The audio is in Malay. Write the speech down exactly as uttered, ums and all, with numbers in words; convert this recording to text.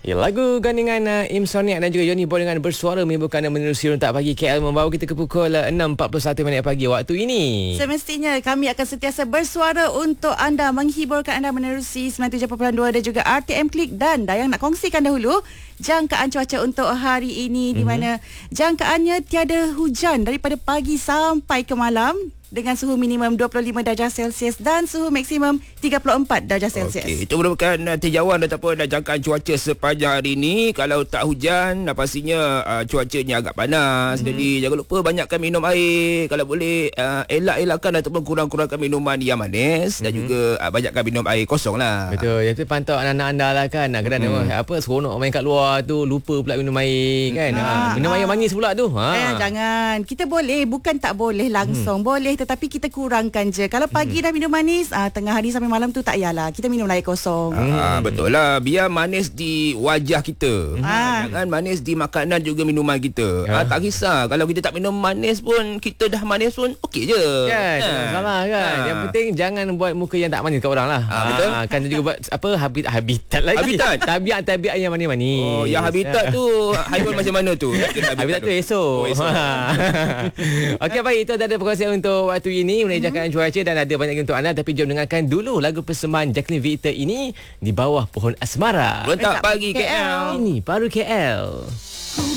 Ya, lagu gandingan uh, Imsonic dan juga Yoni Boy dengan Bersuara menyebutkan anda menerusi Runtak Pagi K L, membawa kita ke pukul uh, enam empat puluh satu minit pagi waktu ini. Semestinya kami akan sentiasa bersuara untuk anda, menghiburkan anda menerusi sembilan puluh tujuh perpuluhan dua dan juga R T M Klik. Dan Dayang nak kongsikan dahulu jangkaan cuaca untuk hari ini, mm-hmm. di mana jangkaannya tiada hujan daripada pagi sampai ke malam, dengan suhu minimum dua puluh lima darjah Celsius dan suhu maksimum tiga puluh empat darjah Celsius. Okey, itu merupakan uh, tinjauan ataupun uh, jangkaan cuaca sepanjang hari ini. Kalau tak hujan, uh, pastinya uh, cuacanya agak panas. Hmm. Jadi jangan lupa banyakkan minum air. Kalau boleh uh, elak-elakkan ataupun kurang-kurangkan minuman yang manis, hmm. dan juga uh, banyakkan minum air kosong lah. Betul. Itu pantau anak-anak anda lah kan. Kadang-kadang hmm. apa seronok main kat luar tu, lupa pula minum air kan. Ha, ha, minum ha. air manis pula tu. Ha. Eh, jangan. Kita boleh, bukan tak boleh langsung. Hmm. Boleh, tetapi kita kurangkan je. Kalau pagi hmm. dah minum manis, ah, tengah hari sampai malam tu tak payahlah. Kita minum air kosong. Ah, hmm. Betul lah. Biar manis di wajah kita. Ah. Jangan manis di makanan juga minuman kita. Ah. Ah, tak kisah. Kalau kita tak minum manis pun, kita dah manis pun okey je. Kan? Ah. Salah kan? Ah. Yang penting jangan buat muka yang tak manis kat orang lah. Ah, betul. Ah, kan juga buat apa habit habitat lagi. Habitat. Tabiat-tabiat yang manis-manis. Oh, yang habitat tu haiwan macam mana tu? Habitat, habitat tu esok. Oh, esok. Okey, baik, itu ada perkongsian untuk waktu ini mengenai jangkaan cuaca dan ada banyak untuk anda. Tapi jom dengarkan dulu lagu persembahan Jacqueline Victor ini, Di Bawah Pohon Asmara. Runtak Pagi K L. Ini baru K L.